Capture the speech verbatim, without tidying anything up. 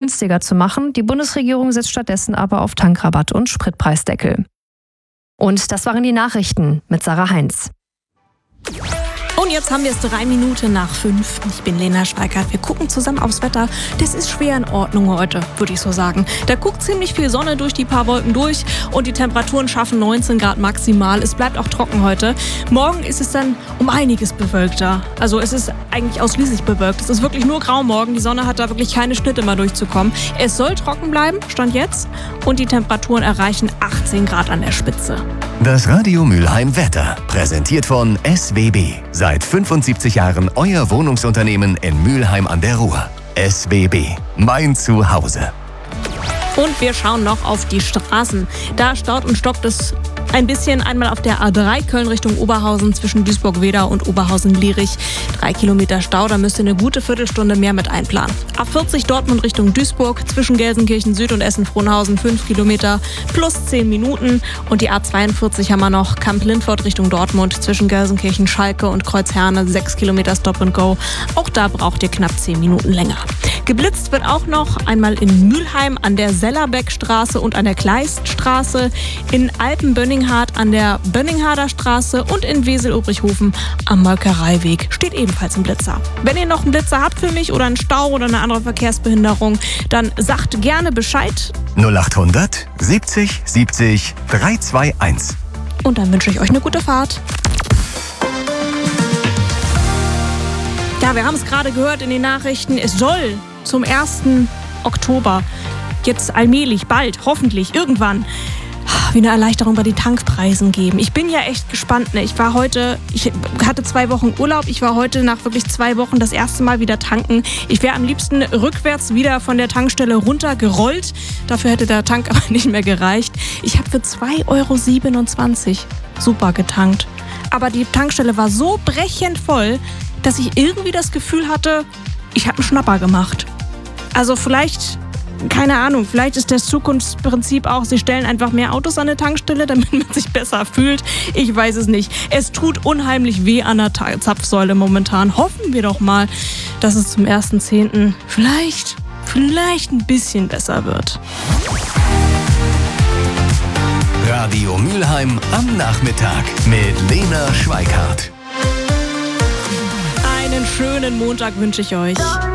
günstiger zu machen. Die Bundesregierung setzt stattdessen aber auf Tankrabatt und Spritpreisdeckel. Und das waren die Nachrichten mit Sarah Heinz. Und jetzt haben wir es drei Minuten nach fünf. Ich bin Lena Schweikart. Wir gucken zusammen aufs Wetter. Das ist schwer in Ordnung heute, würde ich so sagen. Da guckt ziemlich viel Sonne durch die paar Wolken durch und die Temperaturen schaffen neunzehn Grad maximal. Es bleibt auch trocken heute. Morgen ist es dann um einiges bewölkter. Also es ist eigentlich ausschließlich bewölkt. Es ist wirklich nur grau morgen. Die Sonne hat da wirklich keine Schnitte mal durchzukommen. Es soll trocken bleiben, Stand jetzt. Und die Temperaturen erreichen achtzehn Grad an der Spitze. Das Radio Mülheim Wetter, präsentiert von S W B. Seit fünfundsiebzig Jahren euer Wohnungsunternehmen in Mülheim an der Ruhr. S W B, mein Zuhause. Und wir schauen noch auf die Straßen. Da staut und stockt es ein bisschen, einmal auf der A drei Köln Richtung Oberhausen zwischen Duisburg-Wedau und Oberhausen-Lierich. Drei Kilometer Stau, da müsst ihr eine gute Viertelstunde mehr mit einplanen. A vierzig Dortmund Richtung Duisburg zwischen Gelsenkirchen Süd und Essen-Frohnhausen fünf Kilometer plus zehn Minuten. Und die A zweiundvierzig haben wir noch Kamp-Lindfort Richtung Dortmund zwischen Gelsenkirchen, Schalke und Kreuzherne sechs Kilometer Stop and Go. Auch da braucht ihr knapp zehn Minuten länger. Geblitzt wird auch noch einmal in Mülheim an der Sellerbeckstraße und an der Kleiststraße, in Alpen-Bönninghardt an der Bönningharder Straße und in Wesel-Obrichhofen am Molkereiweg steht ebenfalls ein Blitzer. Wenn ihr noch einen Blitzer habt für mich oder einen Stau oder eine andere Verkehrsbehinderung, dann sagt gerne Bescheid. null achthundert siebzig siebzig dreihundertzweiundundzwanzig. Und dann wünsche ich euch eine gute Fahrt. Ja, wir haben es gerade gehört in den Nachrichten. Es soll zum ersten Oktober jetzt allmählich, bald, hoffentlich, irgendwann wie eine Erleichterung bei den Tankpreisen geben. Ich bin ja echt gespannt. Ne? Ich war heute, ich hatte zwei Wochen Urlaub. Ich war heute nach wirklich zwei Wochen das erste Mal wieder tanken. Ich wäre am liebsten rückwärts wieder von der Tankstelle runtergerollt. Dafür hätte der Tank aber nicht mehr gereicht. Ich habe für zwei Euro siebenundzwanzig super getankt. Aber die Tankstelle war so brechend voll, dass ich irgendwie das Gefühl hatte, ich habe einen Schnapper gemacht. Also vielleicht, keine Ahnung, vielleicht ist das Zukunftsprinzip auch, sie stellen einfach mehr Autos an eine Tankstelle, damit man sich besser fühlt. Ich weiß es nicht. Es tut unheimlich weh an der Zapfsäule momentan. Hoffen wir doch mal, dass es zum ersten zehnten vielleicht, vielleicht ein bisschen besser wird. Radio Mülheim am Nachmittag mit Lena Schweikart. Einen schönen Montag wünsche ich euch.